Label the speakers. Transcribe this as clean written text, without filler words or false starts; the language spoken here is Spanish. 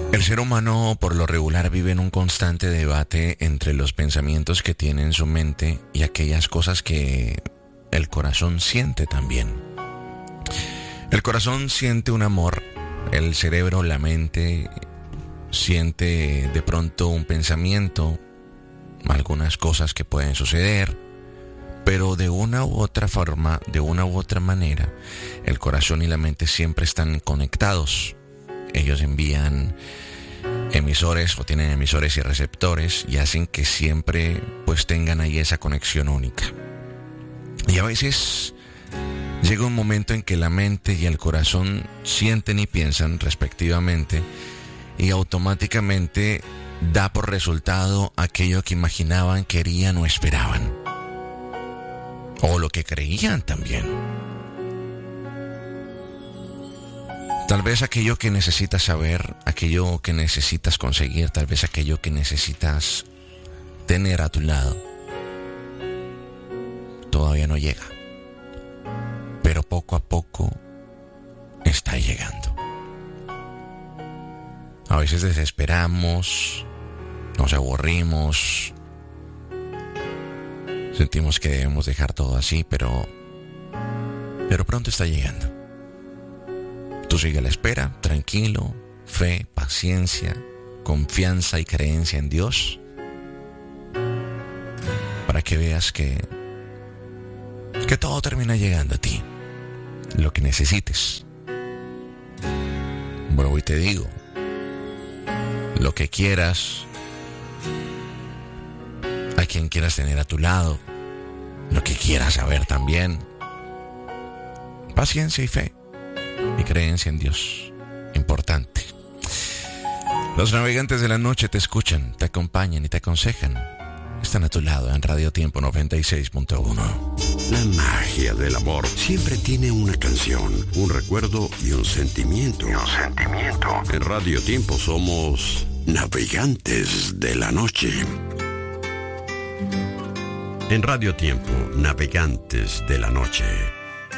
Speaker 1: El ser humano por lo regular vive en un constante debate entre los pensamientos que tiene en su mente y aquellas cosas que el corazón siente también. El corazón siente un amor, el cerebro, la mente siente de pronto un pensamiento, algunas cosas que pueden suceder, pero de una u otra forma, de una u otra manera, el corazón y la mente siempre están conectados. Ellos envían emisores o tienen emisores y receptores y hacen que siempre pues tengan ahí esa conexión única. Y a veces llega un momento en que la mente y el corazón sienten y piensan respectivamente y automáticamente da por resultado aquello que imaginaban, querían o esperaban. O lo que creían también. Tal vez aquello que necesitas saber, aquello que necesitas conseguir, tal vez aquello que necesitas tener a tu lado, todavía no llega. Pero poco a poco está llegando. A veces desesperamos, nos aburrimos, sentimos que debemos dejar todo así, pero pronto está llegando. Tú sigue a la espera, tranquilo, fe, paciencia, confianza y creencia en Dios, para que veas que todo termina llegando a ti, lo que necesites. Vuelvo y te digo, lo que quieras, a quien quieras tener a tu lado, lo que quieras saber también. Paciencia y fe y creencia en Dios, importante. Los navegantes de la noche te escuchan, te acompañan y te aconsejan. Están a tu lado en Radio Tiempo 96.1.
Speaker 2: La magia del amor siempre tiene una canción, un recuerdo y un sentimiento. En Radio Tiempo somos navegantes de la noche. En Radio Tiempo, navegantes de la noche.